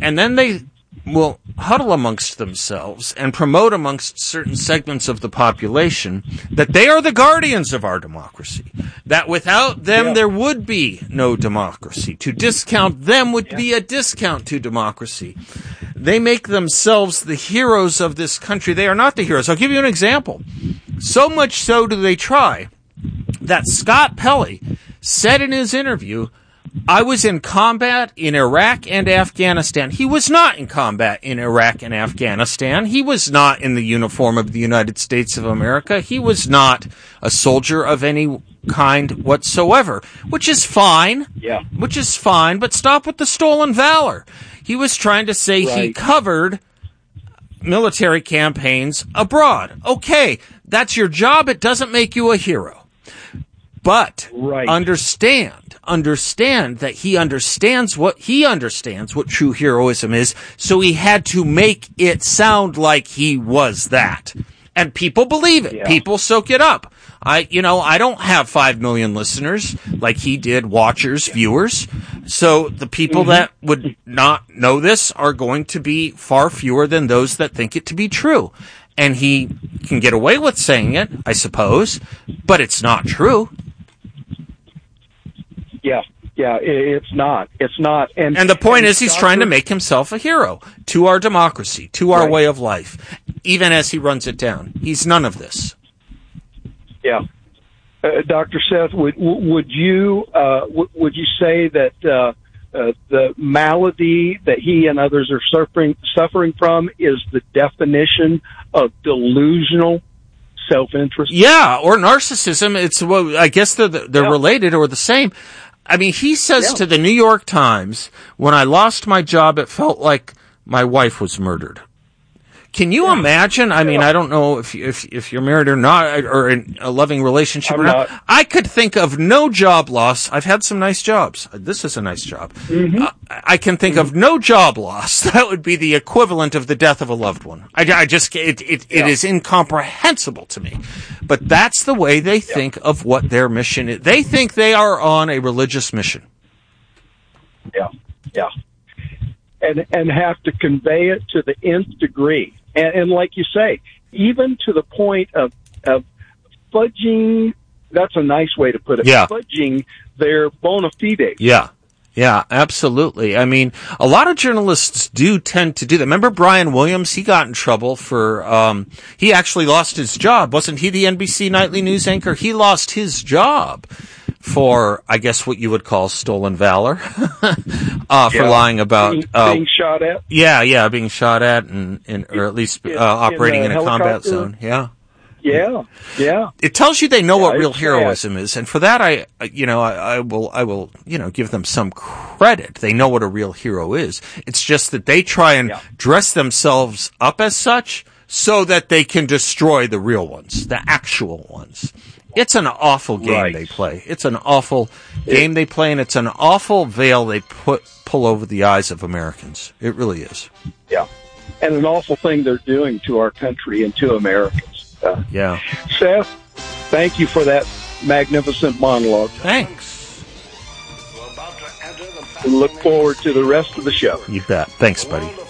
And then they will huddle amongst themselves and promote amongst certain segments of the population that they are the guardians of our democracy, that without them there would be no democracy. To discount them would be a discount to democracy. They make themselves the heroes of this country. They are not the heroes. I'll give you an example. So much so do they try that Scott Pelley said in his interview, I was in combat in Iraq and Afghanistan. He was not in combat in Iraq and Afghanistan. He was not in the uniform of the United States of America. He was not a soldier of any kind whatsoever, which is fine. Yeah. Which is fine, but stop with the stolen valor. He was trying to say he covered military campaigns abroad. Okay, that's your job. It doesn't make you a hero. But understand that he understands what true heroism is, so he had to make it sound like he was that. And people believe it. Yeah. People soak it up. I don't have 5 million listeners like he did, watchers, viewers. So the people that would not know this are going to be far fewer than those that think it to be true. And he can get away with saying it, I suppose, but it's not true. Yeah, it's not. It's not. And the point is he's trying to make himself a hero to our democracy, to our way of life, even as he runs it down. He's none of this. Yeah. Dr. Seth, would you say that the malady that he and others are suffering from is the definition of delusional self-interest? Yeah, or narcissism. It's I guess they're related or the same. I mean, he says to the New York Times, when I lost my job, it felt like my wife was murdered. Can you imagine? I mean, I don't know if you're married or not, or in a loving relationship or not. I could think of no job loss. I've had some nice jobs. This is a nice job. I can think of no job loss. That would be the equivalent of the death of a loved one. It is incomprehensible to me. But that's the way they think of what their mission is. They think they are on a religious mission. Yeah. And have to convey it to the nth degree. And like you say, even to the point of fudging, that's a nice way to put it, fudging their bona fides. Yeah, absolutely. I mean, a lot of journalists do tend to do that. Remember Brian Williams? He got in trouble for, he actually lost his job. Wasn't he the NBC nightly news anchor? He lost his job for, I guess, what you would call stolen valor, for lying about being shot at. Yeah, being shot at, or at least operating in a combat zone. Yeah. It tells you they know what real heroism is, and for that, I will give them some credit. They know what a real hero is. It's just that they try and dress themselves up as such so that they can destroy the real ones, the actual ones. It's an awful game they play. It's an awful game they play, and it's an awful veil they pull over the eyes of Americans. It really is. Yeah, and an awful thing they're doing to our country and to Americans. Seth, thank you for that magnificent monologue. Thanks. We look forward to the rest of the show. You bet. Thanks, buddy.